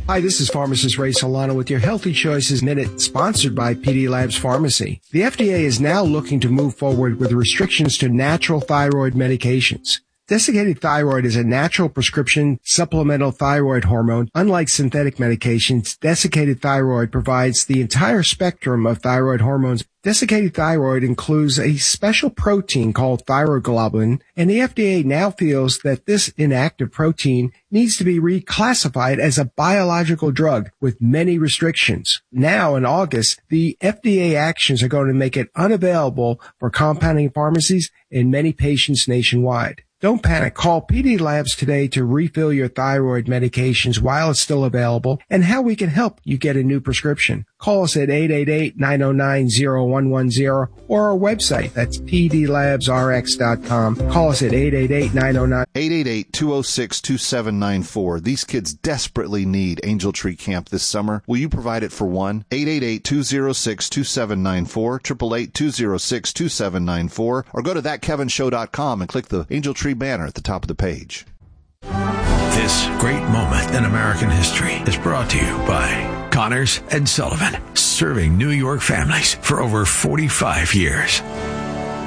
Hi, this is Pharmacist Ray Solano with your Healthy Choices Minute, sponsored by PD Labs Pharmacy. The FDA is now looking to move forward with restrictions to natural thyroid medications. Desiccated thyroid is a natural prescription supplemental thyroid hormone. Unlike synthetic medications, desiccated thyroid provides the entire spectrum of thyroid hormones. Desiccated thyroid includes a special protein called thyroglobulin, and the FDA now feels that this inactive protein needs to be reclassified as a biological drug with many restrictions. Now, in August, the FDA actions are going to make it unavailable for compounding pharmacies and many patients nationwide. Don't panic. Call PD Labs today to refill your thyroid medications while it's still available and how we can help you get a new prescription. Call us at 888-909-0110 or our website. That's pdlabsrx.com. Call us at 888-909. 888-206-2794. These kids desperately need Angel Tree Camp this summer. Will you provide it for one? 888-206-2794, 888-206-2794, or go to thatkevinshow.com and click the Angel Tree banner at the top of the page. This great moment in American history is brought to you by Connors and Sullivan, serving New York families for over 45 years.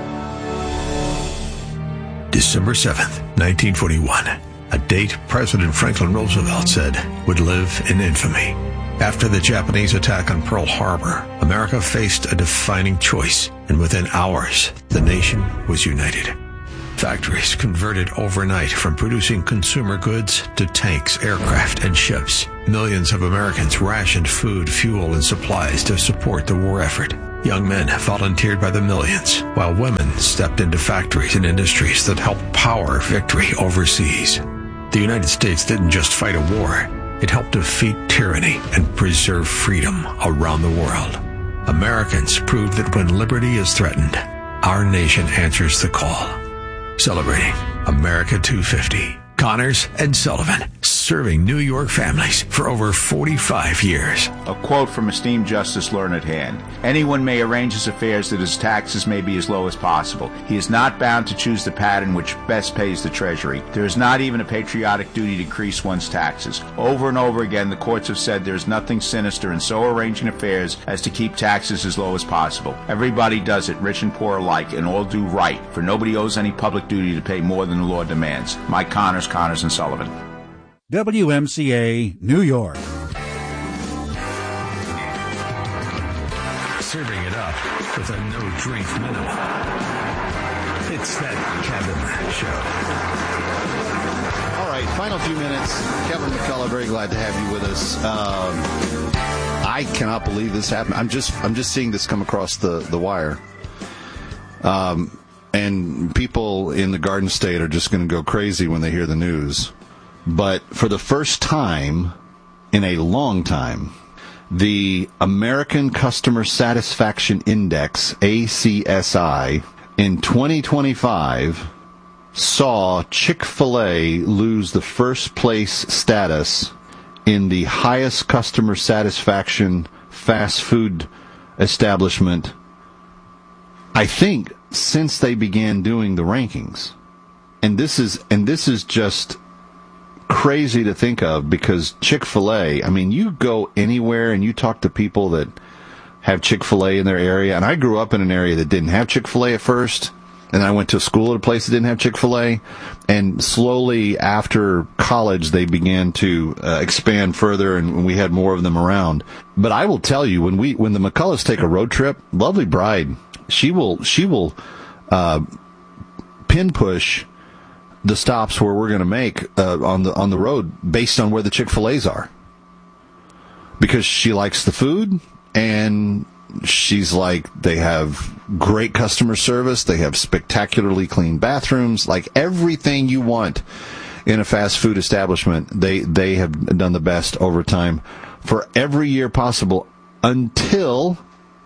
December 7th, 1941, a date President Franklin Roosevelt said would live in infamy. After the Japanese attack on Pearl Harbor, America faced a defining choice, and within hours, the nation was united. Factories converted overnight from producing consumer goods to tanks, aircraft, and ships. Millions of Americans rationed food, fuel, and supplies to support the war effort. Young men volunteered by the millions, while women stepped into factories and industries that helped power victory overseas. The United States didn't just fight a war. It helped defeat tyranny and preserve freedom around the world. Americans proved that when liberty is threatened, our nation answers the call. Celebrating America 250. Connors and Sullivan, serving New York families for over 45 years. A quote from esteemed Justice Learned Hand. Anyone may arrange his affairs that his taxes may be as low as possible. He is not bound to choose the pattern which best pays the Treasury. There is not even a patriotic duty to increase one's taxes. Over and over again, the courts have said there is nothing sinister in so arranging affairs as to keep taxes as low as possible. Everybody does it, rich and poor alike, and all do right, for nobody owes any public duty to pay more than the law demands. Mike Connors, Connors and Sullivan. WMCA, New York. Serving it up with a no-drink minimum. It's That Kevin Show. All right, final few minutes. Kevin McCullough, very glad to have you with us. I cannot believe this happened. I'm just seeing this come across the wire. And people in the Garden State are just going to go crazy when they hear the news. But for the first time in a long time, the American Customer Satisfaction Index, ACSI, in 2025 saw Chick-fil-A lose the first place status in the highest customer satisfaction fast food establishment, I think, since they began doing the rankings. And this is just crazy to think of, because Chick-fil-A, I mean, you go anywhere and you talk to people that have Chick-fil-A in their area, and I grew up in an area that didn't have Chick-fil-A at first, and I went to school at a place that didn't have Chick-fil-A, and slowly after college they began to expand further, and we had more of them around. But I will tell you, when the McCulloughs take a road trip, lovely bride, she will pin push the stops where we're going to make on the road based on where the Chick-fil-A's are, because she likes the food, and she's like, they have great customer service, they have spectacularly clean bathrooms, like everything you want in a fast food establishment. They have done the best over time for every year possible until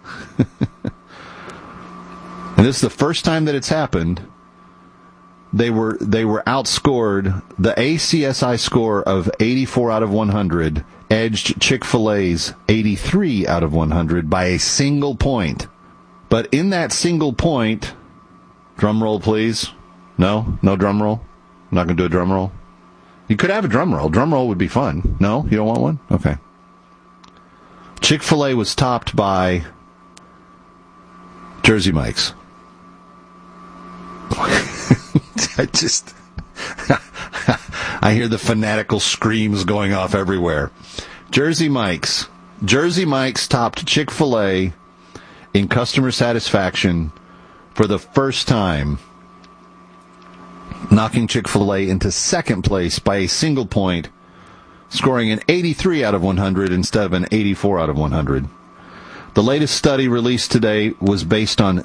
and this is the first time that it's happened. They were outscored. The ACSI score of 84 out of 100 edged Chick-fil-A's 83 out of 100 by a single point. But in that single point, drum roll please. No drum roll. I'm not going to do a drum roll. You could have a drum roll. Drum roll would be fun. No? You don't want one? Okay. Chick-fil-A was topped by Jersey Mike's. I hear the fanatical screams going off everywhere. Jersey Mike's. Jersey Mike's topped Chick-fil-A in customer satisfaction for the first time, knocking Chick-fil-A into second place by a single point, scoring an 83 out of 100 instead of an 84 out of 100. The latest study released today was based on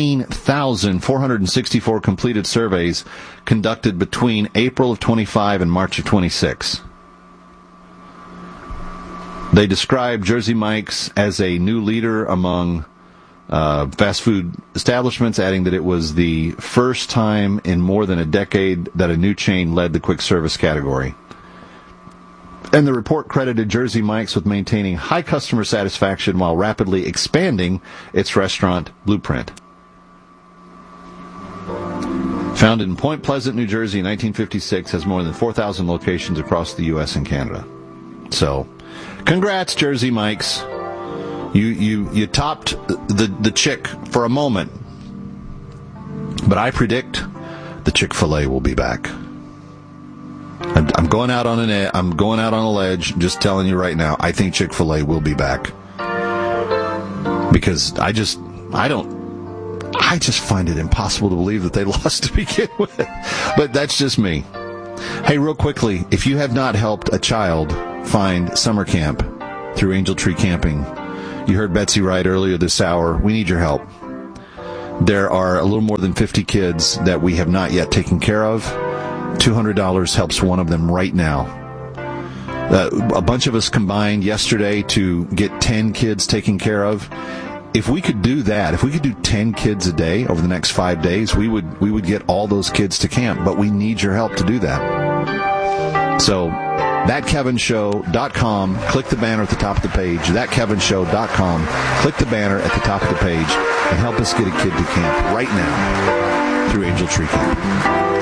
16,464 completed surveys conducted between April of 25 and March of 26. They described Jersey Mike's as a new leader among fast food establishments, adding that it was the first time in more than a decade that a new chain led the quick service category. And the report credited Jersey Mike's with maintaining high customer satisfaction while rapidly expanding its restaurant blueprint. Founded in Point Pleasant, New Jersey in 1956, has more than 4,000 locations across the U.S. and Canada. So, congrats, Jersey Mike's. You topped the Chick for a moment. But I predict the Chick-fil-A will be back. I'm going out on a ledge, just telling you right now, I think Chick-fil-A will be back. Because I just find it impossible to believe that they lost to begin with. But that's just me. Hey, real quickly, if you have not helped a child find summer camp through Angel Tree Camping, you heard Betsy Wright earlier this hour, we need your help. There are a little more than 50 kids that we have not yet taken care of. $200 helps one of them right now. A bunch of us combined yesterday to get 10 kids taken care of. If we could do that, if we could do 10 kids a day over the next 5 days, we would get all those kids to camp, but we need your help to do that. So, thatkevinshow.com, click the banner at the top of the page, thatkevinshow.com, click the banner at the top of the page, and help us get a kid to camp right now through Angel Tree Camp.